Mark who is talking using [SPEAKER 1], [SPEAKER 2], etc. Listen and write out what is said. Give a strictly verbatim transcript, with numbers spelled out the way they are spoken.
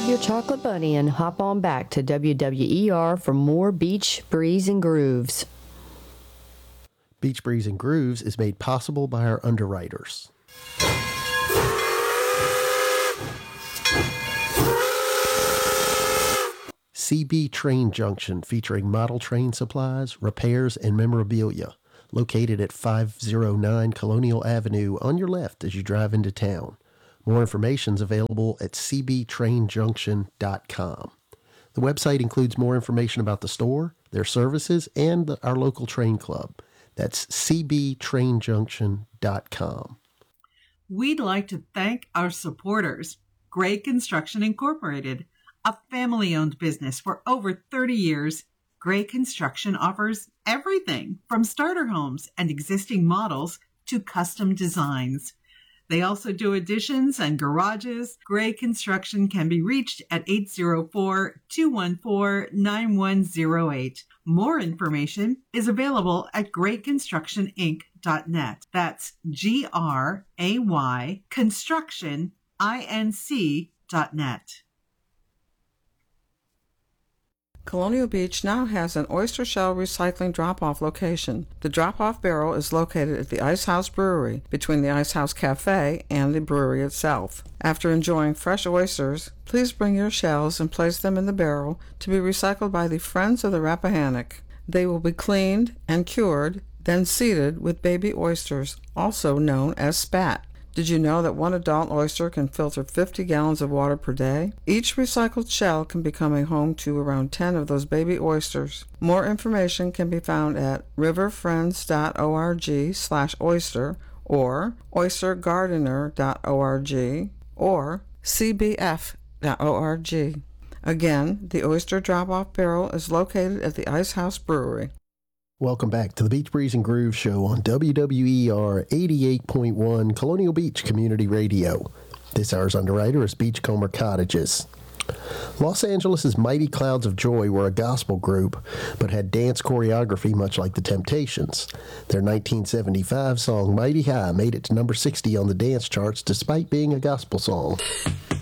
[SPEAKER 1] Grab your chocolate bunny and hop on back to W W E R for more Beach Breeze and Grooves.
[SPEAKER 2] Beach Breeze and Grooves is made possible by our underwriters. C B Train Junction, featuring model train supplies, repairs, and memorabilia. Located at five oh nine Colonial Avenue on your left as you drive into town. More information is available at c b train junction dot com. The website includes more information about the store, their services, and the, our local train club. That's c b train junction dot com.
[SPEAKER 3] We'd like to thank our supporters, Gray Construction Incorporated, a family-owned business for over thirty years. Gray Construction offers everything from starter homes and existing models to custom designs. They also do additions and garages. Gray Construction can be reached at eight oh four, two one four, nine one oh eight. More information is available at gray construction inc dot net. That's G R A Y construction inc dot net.
[SPEAKER 4] Colonial Beach now has an oyster shell recycling drop-off location. The drop-off barrel is located at the Ice House Brewery, between the Ice House Cafe and the brewery itself. After enjoying fresh oysters, please bring your shells and place them in the barrel to be recycled by the Friends of the Rappahannock. They will be cleaned and cured, then seeded with baby oysters, also known as spat. Did you know that one adult oyster can filter fifty gallons of water per day? Each recycled shell can become a home to around ten of those baby oysters. More information can be found at riverfriends.org slash oyster or oystergardener.org or c b f dot org. Again, the oyster drop-off barrel is located at the Ice House Brewery.
[SPEAKER 2] Welcome back to the Beach Breeze and Groove Show on W W E R eighty-eight point one Colonial Beach Community Radio. This hour's underwriter is Beachcomber Cottages. Los Angeles' Mighty Clouds of Joy were a gospel group, but had dance choreography much like the Temptations. Their nineteen seventy-five song Mighty High made it to number sixty on the dance charts despite being a gospel song.